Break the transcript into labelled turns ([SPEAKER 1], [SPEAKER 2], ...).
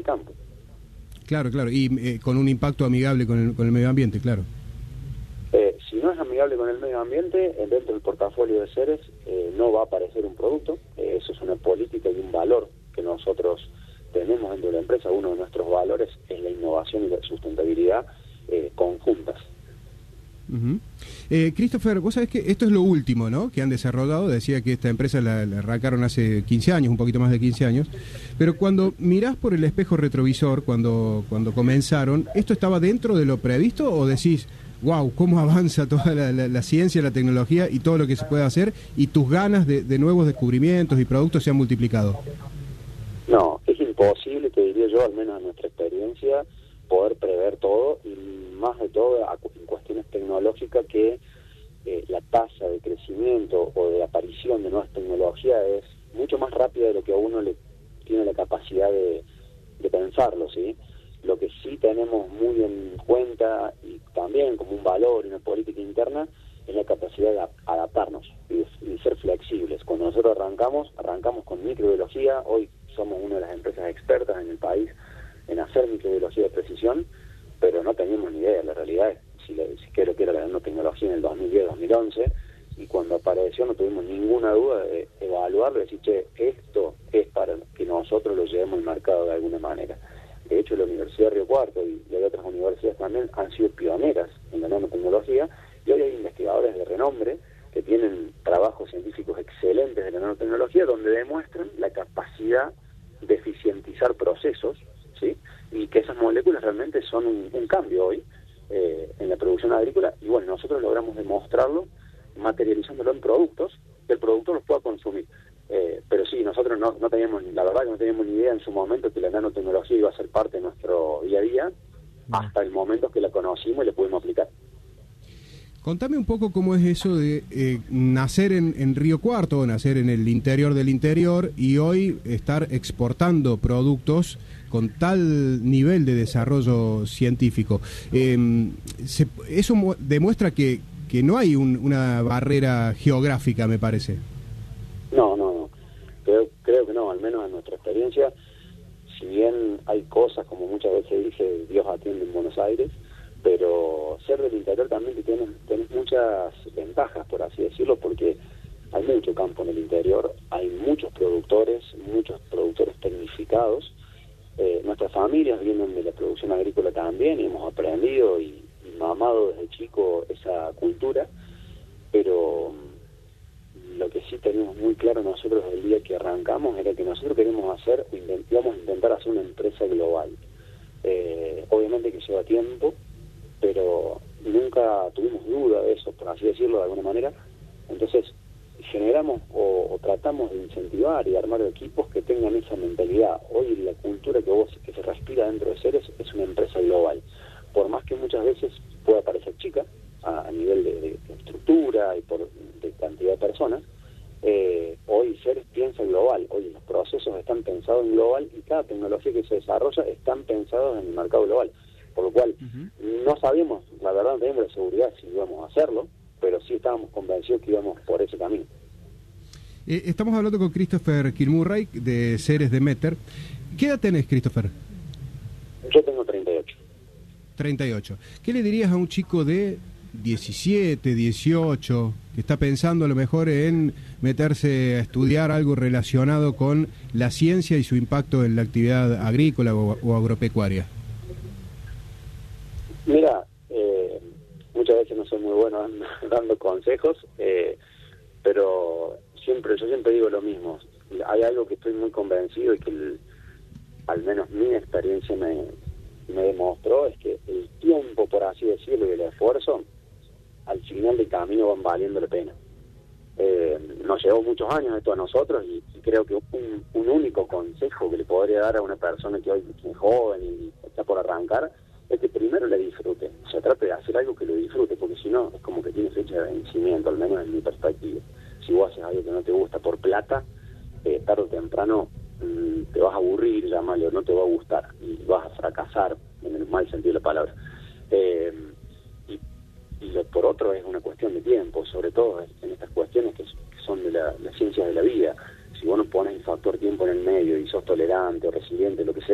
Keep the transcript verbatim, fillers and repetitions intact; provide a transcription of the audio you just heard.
[SPEAKER 1] campo.
[SPEAKER 2] Claro, claro, y eh, con un impacto amigable con el, con el medio ambiente, claro.
[SPEAKER 1] Eh, si no es amigable con el medio ambiente, eh, dentro del portafolio de Ceres eh, no va a aparecer un producto. Eh, eso es una política y un valor que nosotros tenemos dentro de la empresa. Uno de nuestros valores es la innovación y la sustentabilidad eh, conjuntas.
[SPEAKER 2] Uh-huh. eh, Christopher, vos sabés que esto es lo último, ¿no?, que han desarrollado. Decía que esta empresa la, la arrancaron hace quince años, un poquito más de quince años, pero cuando mirás por el espejo retrovisor, cuando, cuando comenzaron, ¿esto estaba dentro de lo previsto o decís, wow, cómo avanza toda la, la, la ciencia, la tecnología y todo lo que se puede hacer, y tus ganas de, de nuevos descubrimientos y productos se han multiplicado?
[SPEAKER 1] No, es imposible, te diría yo, al menos en nuestra experiencia, poder prever todo, y más de todo en cuestiones tecnológicas, que eh, la tasa de crecimiento o de aparición de nuevas tecnologías es mucho más rápida de lo que a uno le tiene la capacidad de, de pensarlo, ¿sí? Lo que sí tenemos muy en cuenta, y también como un valor y una política interna, es la capacidad de adaptarnos y de, y de ser flexibles. Cuando nosotros arrancamos, arrancamos con microbiología. Hoy somos una de las empresas expertas en el país en hacer microbiología de precisión, pero no teníamos ni idea. La realidad es, si, le, si quiero que era la nanotecnología en el dos mil diez, dos mil once, y cuando apareció no tuvimos ninguna duda de evaluarlo y decir, che, esto es para que nosotros lo llevemos al mercado de alguna manera. De hecho, la Universidad de Río Cuarto y, y hay otras universidades también han sido pioneras en la nanotecnología, y hoy hay investigadores de renombre que tienen trabajos científicos excelentes de la nanotecnología, donde demuestran la capacidad de eficientizar procesos, ¿sí?, y que esas moléculas realmente son un, un cambio hoy eh, en la producción agrícola. Y bueno, nosotros logramos demostrarlo materializándolo en productos, que el producto los pueda consumir. Eh, pero sí, nosotros no, no teníamos, la verdad que no teníamos ni idea en su momento que la nanotecnología iba a ser parte de nuestro día a día, no. hasta el momento que la conocimos y la pudimos aplicar.
[SPEAKER 2] Contame un poco cómo es eso de eh, nacer en, en Río Cuarto, nacer en el interior del interior, y hoy estar exportando productos con tal nivel de desarrollo científico. Eh, se, eso mu- demuestra que, que no hay un, una barrera geográfica, me parece.
[SPEAKER 1] No, no, no. Creo, creo que no, al menos en nuestra experiencia. Si bien hay cosas, como muchas veces dije, Dios atiende en Buenos Aires, pero ser del interior también tienes, tienes muchas ventajas, por así decirlo, porque hay mucho campo en el interior, hay muchos productores, muchos productores tecnificados. Eh, nuestras familias vienen de la producción agrícola también, y hemos aprendido y, y mamado desde chico esa cultura, pero lo que sí tenemos muy claro nosotros desde el día que arrancamos era que nosotros queremos hacer, íbamos a intentar hacer una empresa global. Eh, obviamente que lleva tiempo, pero nunca tuvimos duda de eso, por así decirlo de alguna manera. Entonces generamos o, o tratamos de incentivar y armar equipos que tengan esa mentalidad. Hoy la cultura que vos que se respira dentro de Ceres es una empresa global, por más que muchas veces pueda parecer chica a, a nivel de, de estructura y por de cantidad de personas. Eh, hoy Ceres piensa global, hoy los procesos están pensados en global, y cada tecnología que se desarrolla están pensados en el mercado global. Por lo cual, uh-huh. no sabíamos, la verdad no teníamos la seguridad si íbamos a hacerlo, pero sí estábamos convencidos que íbamos por ese camino.
[SPEAKER 2] Eh, estamos hablando con Christopher Kilmurray de Ceres de Metter. ¿Qué edad tenés, Christopher?
[SPEAKER 1] Yo tengo treinta y ocho.
[SPEAKER 2] treinta y ocho. ¿Qué le dirías a un chico de diecisiete, dieciocho, que está pensando a lo mejor en meterse a estudiar algo relacionado con la ciencia y su impacto en la actividad agrícola o, o agropecuaria?
[SPEAKER 1] Mira, eh, muchas veces no soy muy bueno dando, dando consejos, eh, pero siempre yo siempre digo lo mismo. Hay algo que estoy muy convencido y que el, al menos mi experiencia me, me demostró, es que el tiempo, por así decirlo, y el esfuerzo, al final del camino van valiendo la pena. Eh, nos llevó muchos años esto a nosotros, y, y creo que un, un único consejo que le podría dar a una persona que hoy es joven y está por arrancar, es que primero le disfrute. O sea, trate de hacer algo que lo disfrute, porque si no, es como que tiene fecha de vencimiento, al menos en mi perspectiva. Si vos haces algo que no te gusta por plata, eh, tarde o temprano mmm, te vas a aburrir, llámalo, no te va a gustar, y vas a fracasar, en el mal sentido de la palabra. Eh, y, y lo, por otro, es una cuestión de tiempo, sobre todo en estas cuestiones que, que son de la, las ciencias de la vida. Si vos no pones el factor tiempo en el medio y sos tolerante o resiliente, lo que sea,